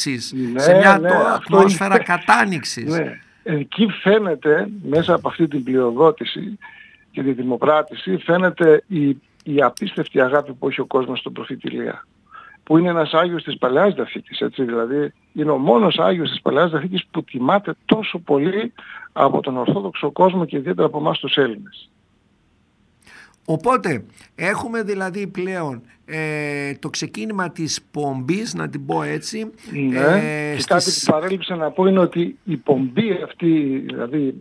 άνοιξης, σε μια ατμόσφαιρα κατάνοιξης. Ναι. Εκεί φαίνεται, μέσα από αυτή την πλειοδότηση και τη δημοπράτηση, φαίνεται η απίστευτη αγάπη που έχει ο κόσμος στον προφήτη Ηλία, που είναι ένας Άγιος της Παλαιάς Διαθήκης, έτσι, δηλαδή είναι ο μόνος Άγιος της Παλαιάς Διαθήκης που τιμάται τόσο πολύ από τον Ορθόδοξο κόσμο και ιδιαίτερα από εμάς τους Έλληνες. Οπότε έχουμε δηλαδή πλέον το ξεκίνημα της πομπής, να την πω έτσι. Ναι, και κάτι που παρέλειψα να πω είναι ότι η πομπή αυτή, δηλαδή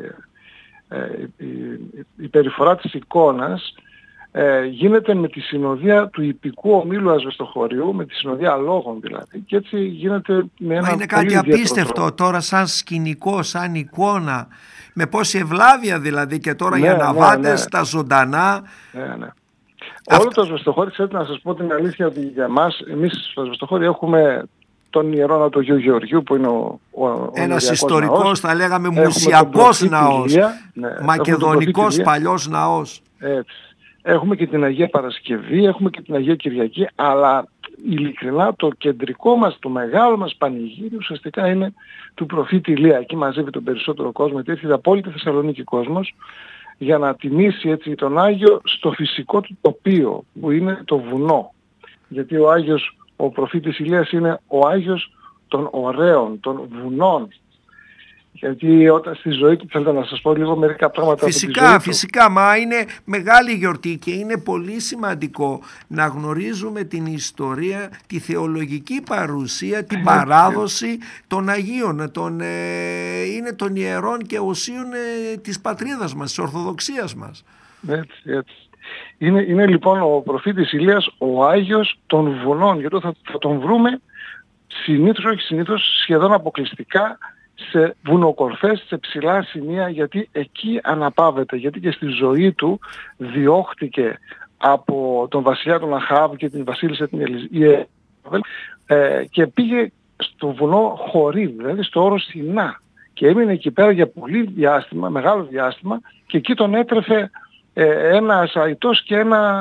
η περιφορά της εικόνας, γίνεται με τη συνοδεία του ιππικού ομίλου ασβεστοχωριού, με τη συνοδεία λόγων δηλαδή, και έτσι γίνεται με ένα είναι κάτι απίστευτο τώρα σαν σκηνικό, σαν εικόνα, με πόση ευλάβεια δηλαδή, και τώρα οι αναβάτες, τα ζωντανά. Ναι. Όλο το ασβεστοχώρι, ξέρετε, να σας πω την αλήθεια, ότι για μας, εμείς στο ασβεστοχώρι έχουμε τον Ιερό Ναό του Αγίου Γεωργίου, που είναι ένας ιστορικός ναός. Θα λέγαμε μουσιακός ναός, μακεδονικός παλιός ναός. Έτσι. Έχουμε και την Αγία Παρασκευή, έχουμε και την Αγία Κυριακή, αλλά ειλικρινά το κεντρικό μας, το μεγάλο μας πανηγύρι ουσιαστικά είναι του προφήτη Ηλία. Εκεί μαζεύει τον περισσότερο κόσμο, γιατί έρχεται από όλη τη Θεσσαλονίκη κόσμος για να τιμήσει έτσι τον Άγιο στο φυσικό του τοπίο, που είναι το βουνό. Γιατί ο Άγιος, ο προφήτης Ηλίας, είναι ο Άγιος των ωραίων, των βουνών. Γιατί όταν στη ζωή του, θέλετε να σας πω λίγο μερικά πράγματα από τη ζωή του. Φυσικά, μα είναι μεγάλη γιορτή και είναι πολύ σημαντικό να γνωρίζουμε την ιστορία, τη θεολογική παρουσία, την παράδοση των Αγίων, είναι των ιερών και οσίων της πατρίδας μας, της Ορθοδοξίας μας. Έτσι. Είναι λοιπόν ο προφήτης Ηλίας ο Άγιος των βουνών, γιατί θα τον βρούμε συνήθως σχεδόν αποκλειστικά σε βουνοκορφές, σε ψηλά σημεία, γιατί εκεί αναπαύεται, γιατί και στη ζωή του διώχτηκε από τον βασιλιά τον Αχάβ και την βασίλισσα την Ελιζαβέλ και πήγε στο βουνό Χορή, δηλαδή στο όρος Σινά, και έμεινε εκεί πέρα για μεγάλο διάστημα, και εκεί τον έτρεφε ένας αητός και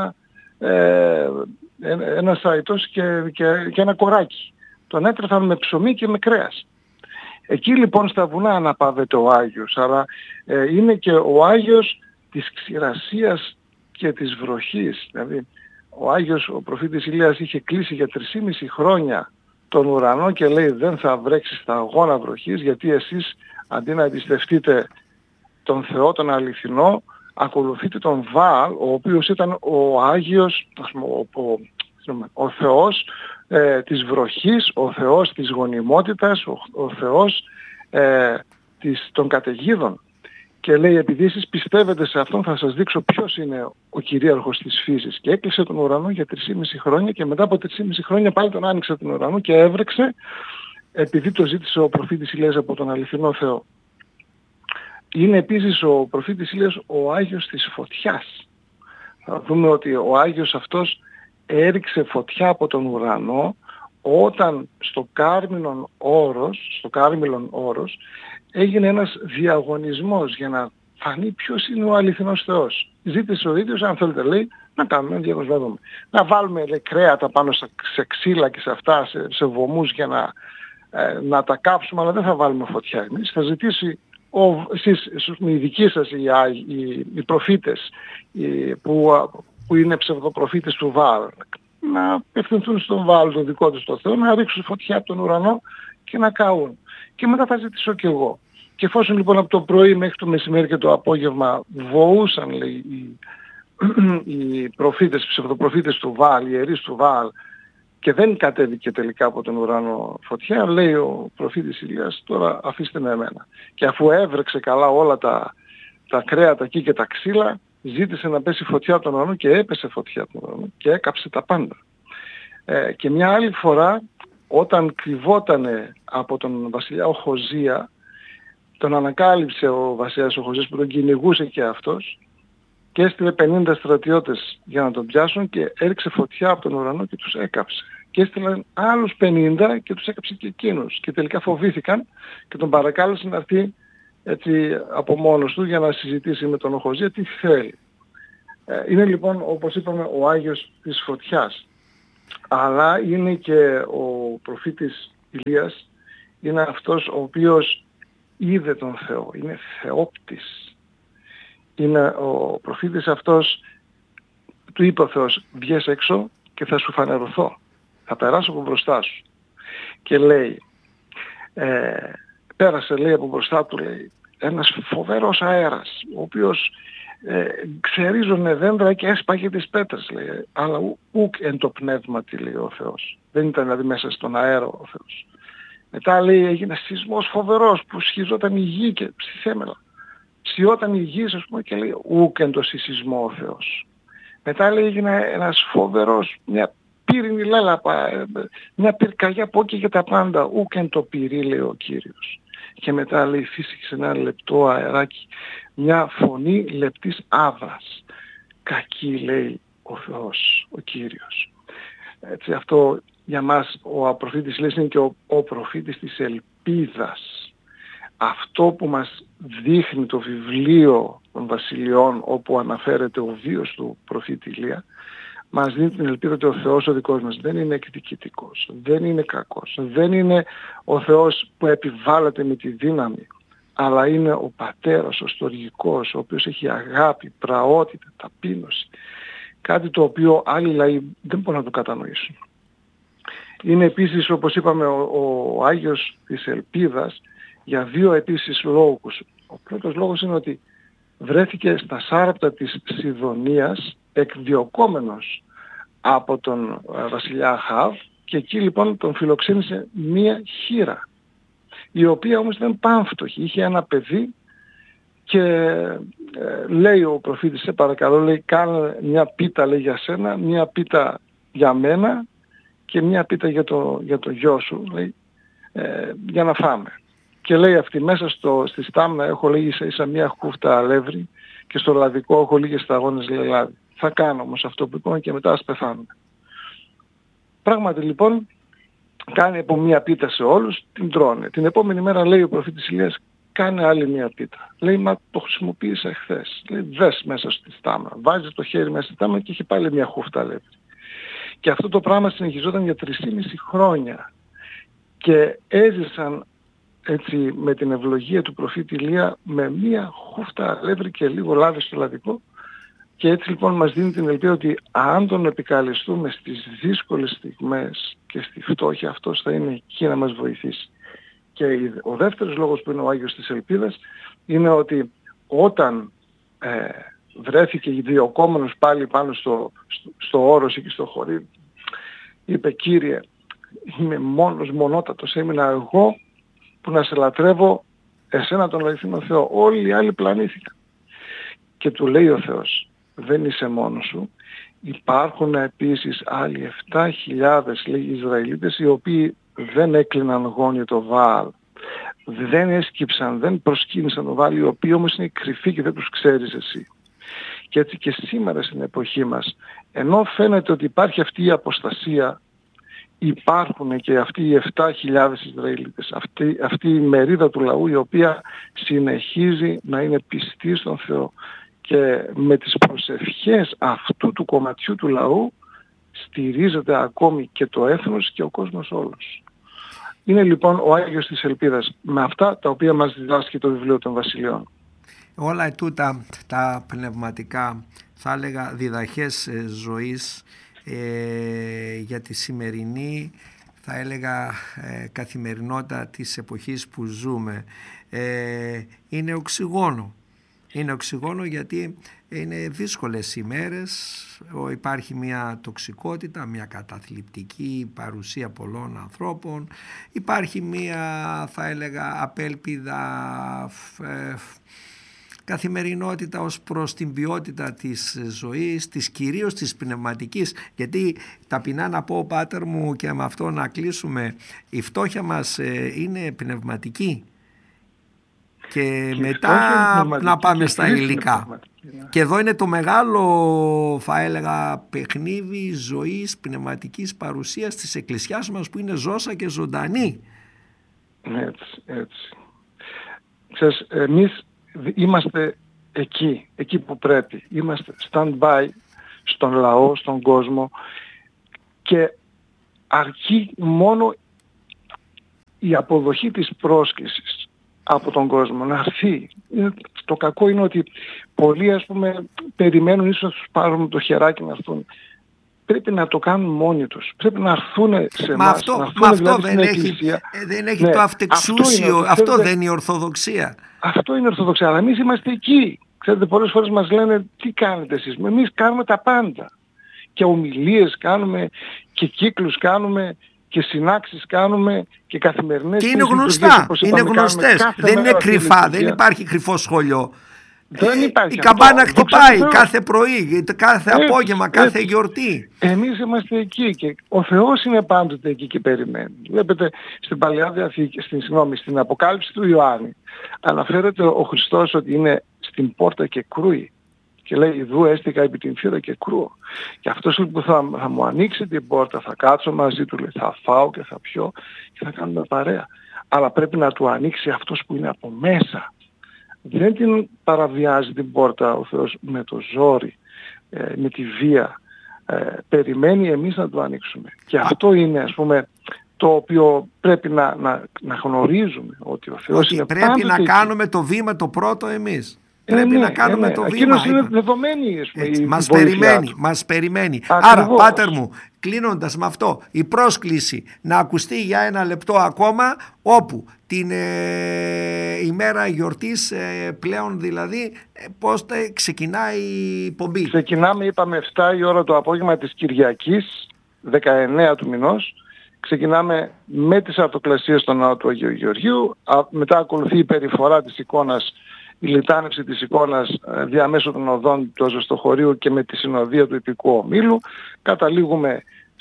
και ένα κοράκι. Τον έτρεφαν με ψωμί και με κρέας. Εκεί λοιπόν στα βουνά αναπαύεται ο Άγιος, αλλά είναι και ο Άγιος της ξηρασίας και της βροχής. Δηλαδή ο Άγιος, ο προφήτης Ηλίας, είχε κλείσει για 3,5 χρόνια τον ουρανό και λέει δεν θα βρέξει στα αγώνα βροχής, γιατί εσείς αντί να εμπιστευτείτε τον Θεό τον αληθινό, ακολουθείτε τον Βαάλ, ο οποίος ήταν ο Άγιος, ο Θεός της βροχής, ο Θεός της γονιμότητας, ο Θεός των καταιγίδων. Και λέει, επειδή εσείς πιστεύετε σε αυτόν, θα σας δείξω ποιος είναι ο κυρίαρχος της φύσης. Και έκλεισε τον ουρανό για 3,5 χρόνια, και μετά από 3,5 χρόνια πάλι τον άνοιξε τον ουρανό και έβρεξε, επειδή το ζήτησε ο προφήτης Ηλίας από τον αληθινό Θεό. Είναι επίσης ο προφήτης Ηλίας ο Άγιος της φωτιάς. Θα δούμε ότι ο Άγιος αυτός έριξε φωτιά από τον ουρανό όταν στο Κάρμιλον Όρος έγινε ένας διαγωνισμός για να φανεί ποιος είναι ο αληθινός Θεός. Ζήτησε ο ίδιος, αν θέλετε, λέει, να κάνουμε ένα διαγωνισμό. Να βάλουμε κρέατα πάνω σε ξύλα και σε αυτά, σε βωμούς, για να τα κάψουμε, αλλά δεν θα βάλουμε φωτιά εμείς. Θα ζητήσει εσείς οι δικοί σας οι προφήτες που είναι ψευδοπροφήτες του Βαάλ, να απευθυνθούν στον Βαάλ, τον δικό τους το Θεό, να ρίξουν φωτιά από τον ουρανό και να καούν. Και μετά θα ζητήσω κι εγώ. Και εφόσον λοιπόν από το πρωί μέχρι το μεσημέρι και το απόγευμα βοούσαν, λέει, οι προφήτες, οι ψευδοπροφήτες του Βαάλ, οι ιερείς του Βαάλ, και δεν κατέβηκε τελικά από τον ουρανό φωτιά, λέει ο προφήτης Ηλίας, τώρα αφήστε με εμένα. Και αφού έβρεξε καλά όλα τα κρέατα εκεί και τα ξύλα, ζήτησε να πέσει φωτιά από τον ουρανό και έπεσε φωτιά από τον ουρανό και έκαψε τα πάντα. Και μια άλλη φορά, όταν κρυβότανε από τον βασιλιά Οχοζία, τον ανακάλυψε ο βασιλιάς Οχοζίας που τον κυνηγούσε και αυτός, και έστειλε 50 στρατιώτες για να τον πιάσουν και έριξε φωτιά από τον ουρανό και τους έκαψε. Και έστειλαν άλλους 50 και τους έκαψε και εκείνους. Και τελικά φοβήθηκαν και τον παρακάλεσαν να έρθει έτσι από μόνος του για να συζητήσει με τον Οχοζία τι θέλει. Είναι λοιπόν, όπως είπαμε, ο Άγιος της φωτιάς. Αλλά είναι και ο προφήτης Ηλίας είναι αυτός ο οποίος είδε τον Θεό, είναι θεόπτης. Είναι ο προφήτης αυτός, του είπε ο Θεός, βγες έξω και θα σου φανερωθώ, θα περάσω από μπροστά σου. Και λέει, πέρασε λέει από μπροστά του, λέει, ένας φοβερός αέρας, ο οποίος ξερίζωνε δέντρα και έσπαγε τις πέτρες, λέει, αλλά ουκ εν το πνεύματι, λέει ο Θεός. Δεν ήταν δηλαδή μέσα στον αέρα ο Θεός. Μετά λέει έγινε σεισμός φοβερός που σχιζόταν η γη και στη θέμελα. Ψιόταν η γη, ας πούμε, και λέει ουκ εν το σεισμό ο Θεός. Μετά λέει έγινε ένας φοβερός, μια πύρινη λέλαπα, μια πυρκαγιά που όκαιγε τα πάντα, ουκ εν το πυρί, λέει ο Κύριος. Και μετά λέει φύσηξε ένα λεπτό αεράκι, μια φωνή λεπτής άβρας. Κακή, λέει ο Θεός, ο Κύριος. Έτσι, αυτό για μας ο προφήτης Ηλίας είναι και ο προφήτης της ελπίδας. Αυτό που μας δείχνει το βιβλίο των βασιλειών, όπου αναφέρεται ο βίος του προφήτη Ηλία, μας δίνει την ελπίδα ότι ο Θεός ο δικός μας δεν είναι εκδικητικός, δεν είναι κακός, δεν είναι ο Θεός που επιβάλλεται με τη δύναμη, αλλά είναι ο πατέρας, ο στοργικός, ο οποίος έχει αγάπη, πραότητα, ταπείνωση. Κάτι το οποίο άλλοι λαοί δεν μπορούν να το κατανοήσουν. Είναι επίσης, όπως είπαμε, ο Άγιος της Ελπίδας για δύο επίσης λόγους. Ο πρώτος λόγος είναι ότι βρέθηκε στα σάραπτα της Σιδωνίας εκδιωκόμενος από τον βασιλιά Αχάβ και εκεί λοιπόν τον φιλοξένησε μία χήρα, η οποία όμως ήταν πάμφτωχη, είχε ένα παιδί και λέει ο προφήτης, σε παρακαλώ, λέει, κάνε μια πίτα, λέει, για σένα, μια πίτα για μένα και μια πίτα για το γιο σου, λέει, για να φάμε. Και λέει αυτή, μέσα στη στάμνα έχω, λέει, ίσα μια χούφτα αλεύρι και στο λαδικό έχω λίγες σταγόνες λελάδι. Θα κάνω όμως αυτό που είπαμε και μετά ας πεθάνουμε. Πράγματι λοιπόν κάνει από μια πίτα σε όλους, την τρώνε. Την επόμενη μέρα λέει ο προφήτης Ηλίας, κάνε άλλη μια πίτα. Λέει, μα το χρησιμοποίησα εχθές. Λέει, δες μέσα στη στάμνα. Βάζει το χέρι μέσα στη στάμνα και έχει πάλι μια χούφτα αλεύρι. Και αυτό το πράγμα συνεχιζόταν για 3,5 χρόνια. Και έζησαν έτσι με την ευλογία του προφήτη Ηλία με μια χούφτα αλεύρι και λίγο λάδι στο λαδικό. Και έτσι λοιπόν μας δίνει την ελπίδα ότι αν τον επικαλεστούμε στις δύσκολες στιγμές και στη φτώχεια, αυτός θα είναι εκεί να μας βοηθήσει. Και ο δεύτερος λόγος που είναι ο Άγιος της Ελπίδας είναι ότι όταν βρέθηκε ιδιοκόμενος πάλι πάνω στο όρος και στο χωρί, είπε, Κύριε, είμαι μόνος, μονότατος, έμεινα εγώ που να σε λατρεύω εσένα τον αληθινό Θεό. Όλοι οι άλλοι πλανήθηκαν. Και του λέει ο Θεός, δεν είσαι μόνος σου. Υπάρχουν επίσης άλλοι 7.000, λέει, Ισραηλίτες, οι οποίοι δεν έκλειναν γόνι το Βαάλ. Δεν έσκυψαν, δεν προσκύνησαν το Βαάλ, οι οποίοι όμως είναι κρυφοί και δεν τους ξέρεις εσύ. Και έτσι και σήμερα στην εποχή μας, ενώ φαίνεται ότι υπάρχει αυτή η αποστασία, υπάρχουν και αυτοί οι 7.000 Ισραηλίτες, αυτή η μερίδα του λαού η οποία συνεχίζει να είναι πιστή στον Θεό και με τις προσευχές αυτού του κομματιού του λαού στηρίζεται ακόμη και το έθνος και ο κόσμος όλος. Είναι λοιπόν ο Άγιος της Ελπίδας με αυτά τα οποία μας διδάσκει το βιβλίο των Βασιλειών. Όλα τούτα τα πνευματικά, θα έλεγα, διδαχές ζωής για τη σημερινή, θα έλεγα, καθημερινότητα της εποχής που ζούμε, είναι οξυγόνο. Είναι οξυγόνο γιατί είναι δύσκολες ημέρες, υπάρχει μια τοξικότητα, μια καταθλιπτική παρουσία πολλών ανθρώπων, υπάρχει μια, θα έλεγα, απέλπιδα καθημερινότητα ως προς την ποιότητα της ζωής, κυρίως της πνευματικής, γιατί ταπεινά να πω, πάτερ μου, και με αυτό να κλείσουμε, η φτώχεια μας είναι πνευματική. Και μετά να πάμε στα υλικά. Και εδώ είναι το μεγάλο, θα έλεγα, παιχνίδι ζωής, πνευματικής παρουσίας της Εκκλησιάς μας, που είναι ζώσα και ζωντανή. Έτσι. Ξέρεις, εμείς είμαστε εκεί που πρέπει. Είμαστε stand-by στον λαό, στον κόσμο, και αρκεί μόνο η αποδοχή της πρόσκλησης από τον κόσμο να έρθει. Το κακό είναι ότι πολλοί, ας πούμε, περιμένουν ίσως να τους πάρουν το χεράκι να έρθουν. Πρέπει να το κάνουν μόνοι τους. Πρέπει να έρθουν σε εμάς. Μα αυτό δεν έχει το αυτεξούσιο. Αυτό δεν είναι η Ορθοδοξία. Αυτό είναι η Ορθοδοξία. Αλλά εμείς είμαστε εκεί. Ξέρετε, πολλές φορές μας λένε τι κάνετε εσείς. Εμείς κάνουμε τα πάντα. Και ομιλίες κάνουμε και κύκλους κάνουμε και συνάξεις κάνουμε και καθημερινές. Και είναι γνωστά. Είναι γνωστές. Δεν είναι κρυφά. Δεν υπάρχει κρυφό σχολείο. Δεν υπάρχει. Η καμπάνα χτυπάει κάθε πρωί, κάθε απόγευμα, κάθε γιορτή. Εμείς είμαστε εκεί και ο Θεός είναι πάντοτε εκεί και περιμένει. Βλέπετε στην Παλαιά Διαθήκη, στην Αποκάλυψη του Ιωάννη, αναφέρεται ο Χριστός ότι είναι στην πόρτα και κρούει. Και λέει, ιδού έστηκα επί την θύρα και κρούω. Και αυτός που θα μου ανοίξει την πόρτα, θα κάτσω μαζί του, λέει, θα φάω και θα πιω και θα κάνουμε παρέα. Αλλά πρέπει να του ανοίξει αυτός που είναι από μέσα. Δεν την παραβιάζει την πόρτα ο Θεός με το ζόρι, με τη βία. Περιμένει εμείς να του ανοίξουμε. Και αυτό είναι, ας πούμε, το οποίο πρέπει να γνωρίζουμε, ότι ο Θεός είναι πρέπει να εκεί. Κάνουμε το βήμα το πρώτο εμείς. Πρέπει να κάνουμε το βήμα. Εκείνος είναι δεδομένη, μας περιμένει. Άρα, Πάτερ μου, κλείνοντας με αυτό, η πρόσκληση να ακουστεί για ένα λεπτό ακόμα, όπου την ημέρα γιορτής πλέον, δηλαδή, πώς ξεκινάει η πομπή. Ξεκινάμε, είπαμε, 7 η ώρα το απόγευμα της Κυριακής, 19 του μηνός. Ξεκινάμε με τις αρτοκλασίες στον ναό του Αγίου Γεωργίου. Μετά ακολουθεί η περιφορά της εικόνας, η λιτάνευση της εικόνας διαμέσου των οδών του Αζωστοχωρίου και με τη συνοδεία του Ιππικού Ομίλου. Καταλήγουμε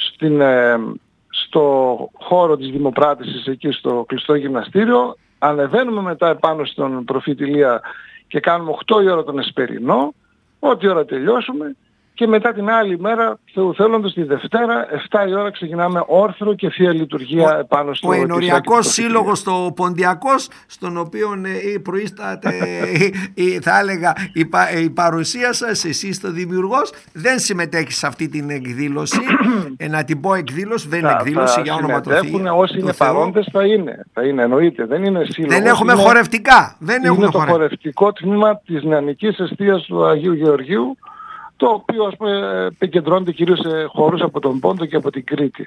στο χώρο της Δημοπράτησης, εκεί στο κλειστό γυμναστήριο. Ανεβαίνουμε μετά επάνω στον Προφήτη Ηλία και κάνουμε 8 η ώρα τον Εσπερινό. Ό,τι ώρα τελειώσουμε. Και μετά την άλλη μέρα, Θεού θέλοντας, τη Δευτέρα, 7 η ώρα ξεκινάμε όρθρο και Θεία Λειτουργία επάνω στο... Ο Ενοριακός Σύλλογος, το Ποντιακός, στον οποίο προείσταται, θα έλεγα, η παρουσία σας, εσείς το δημιουργός, δεν συμμετέχει σε αυτή την εκδήλωση. Να την πω εκδήλωση, δεν είναι εκδήλωση, για όνομα του Θεού. Όσοι είναι παρόντες θα είναι, εννοείται, δεν είναι σύλλογος. Δεν έχουμε χορευτικά. Είναι το χορευτικό τμήμα της νεανικής εστίας του Αγίου Γεωργίου, το οποίο, ας πούμε, επικεντρώνεται κυρίως σε χώρους από τον Πόντο και από την Κρήτη.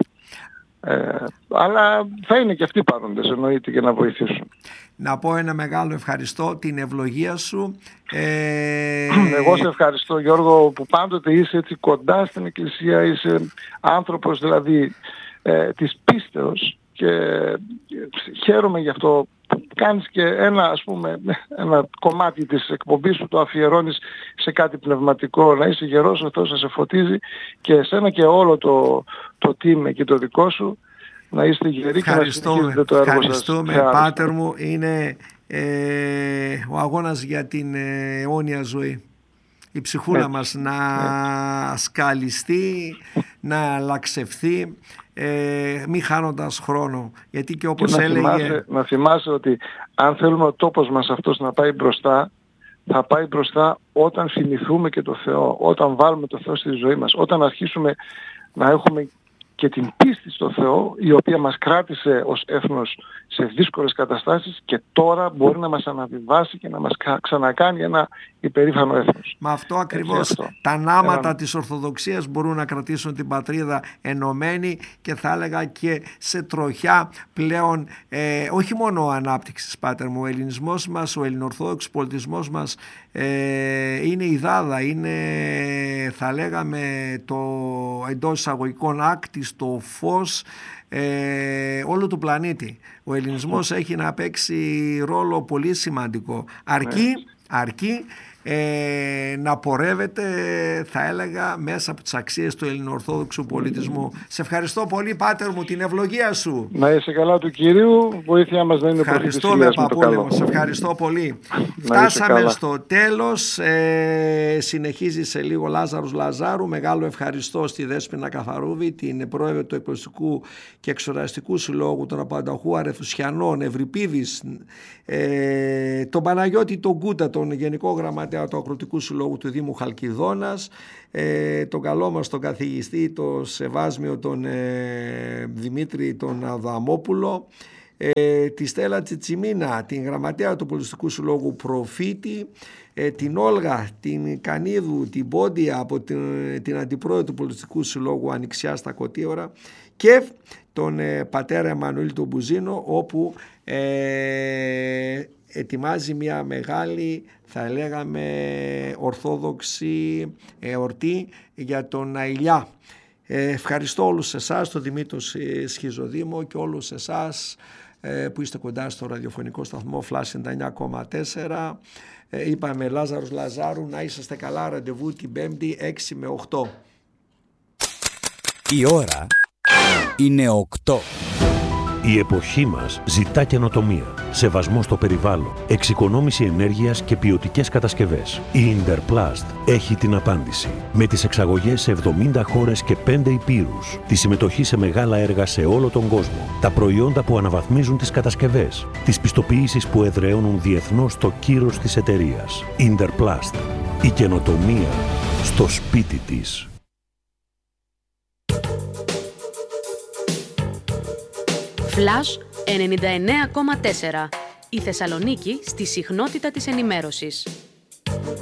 Αλλά θα είναι και αυτοί παρόντες, εννοείται, για να βοηθήσουν. Να πω ένα μεγάλο ευχαριστώ, την ευλογία σου. Εγώ σε ευχαριστώ, Γιώργο, που πάντοτε είσαι έτσι κοντά στην Εκκλησία, είσαι άνθρωπος δηλαδή της πίστεως, και χαίρομαι γι' αυτό. Κάνεις και ένα κομμάτι της εκπομπής που το αφιερώνεις σε κάτι πνευματικό, να είσαι γερός, ο Θεός θα σε φωτίζει, και εσένα και όλο το team και το δικό σου να είστε γεροί και να συνεχίζετε το έργο σας. Ευχαριστούμε, Πάτερ μου. Είναι ο αγώνας για την αιώνια ζωή. Η ψυχούλα μας να σκαλιστεί, να λαξευθεί, μη χάνοντας χρόνο, γιατί και όπως έλεγε... Να θυμάσαι ότι αν θέλουμε ο τόπος μας αυτός να πάει μπροστά, θα πάει μπροστά όταν θυμηθούμε και το Θεό, όταν βάλουμε το Θεό στη ζωή μας, όταν αρχίσουμε να έχουμε και την πίστη στο Θεό, η οποία μας κράτησε ως έθνος σε δύσκολες καταστάσεις και τώρα μπορεί να μας αναβιβάσει και να μας ξανακάνει ένα υπερήφανο έθνος. Με αυτό ακριβώς τα νάματα της Ορθοδοξίας μπορούν να κρατήσουν την πατρίδα ενωμένη, και θα έλεγα και σε τροχιά πλέον, όχι μόνο ανάπτυξης, Πάτερ μου. Ο ελληνισμός μας, ο ελληνοορθόδοξος πολιτισμός μας είναι η δάδα, είναι, θα λέγαμε, το εντός εισαγωγικών άκτης, το φως όλου του πλανήτη. Ο ελληνισμός έχει να παίξει ρόλο πολύ σημαντικό, αρκεί να πορεύεται, θα έλεγα, μέσα από τις αξίες του ελληνοορθόδοξου πολιτισμού. Σε ευχαριστώ πολύ, Πάτερ μου, την ευλογία σου. Να είσαι καλά του Κυρίου, βοήθεια μας να είναι ευχαριστούμε, παππούλη μου, σε ευχαριστώ πολύ. Φτάσαμε στο τέλος, συνεχίζει σε λίγο Λάζαρος Λαζάρου. Μεγάλο ευχαριστώ στη Δέσποινα Καθαρούβη, την πρόεδρο του Εκκλησιαστικού και Εξοραστικού Συλλόγου των Απανταχού Αρεθουσιανών Ευρυπίδης, τον Παναγιώτη τον Κούτα, τον Γενικό Γραμματέα του Ακροτικού Συλλόγου του Δήμου Χαλκιδόνας, τον καλό μας τον καθηγητή, τον Σεβάσμιο, τον Δημήτρη τον Αδαμόπουλο, τη Στέλλα Τσιτσιμίνα, την γραμματέα του Πολιτιστικού Συλλόγου Προφήτη, την Όλγα, την Κανίδου, την Πόντια από την αντιπρόεδρο του Πολιτιστικού Συλλόγου Ανοιξιά στα Κωτίωρα και τον πατέρα Εμμανουήλ τον Μπουζίνο, όπου ετοιμάζει μια μεγάλη, θα λέγαμε, ορθόδοξη εορτή για τον Αηλιά. Ευχαριστώ όλους εσάς, τον Δημήτρο Σχιζοδήμο και όλους εσάς που είστε κοντά στο ραδιοφωνικό σταθμό Flash 99,4. Είπαμε Λάζαρος Λαζάρου, να είσαστε καλά, ραντεβού την 5η 6 με 8. Η ώρα είναι 8. Η εποχή μας ζητά καινοτομία, σεβασμό στο περιβάλλον, εξοικονόμηση ενέργειας και ποιοτικές κατασκευές. Η Interplast έχει την απάντηση. Με τις εξαγωγές σε 70 χώρες και 5 υπήρους, τη συμμετοχή σε μεγάλα έργα σε όλο τον κόσμο, τα προϊόντα που αναβαθμίζουν τις κατασκευές, τις πιστοποιήσεις που εδραιώνουν διεθνώς το κύρος της εταιρείας. Interplast. Η καινοτομία στο σπίτι της. Flash 99,4. Η Θεσσαλονίκη στη συχνότητα της ενημέρωσης.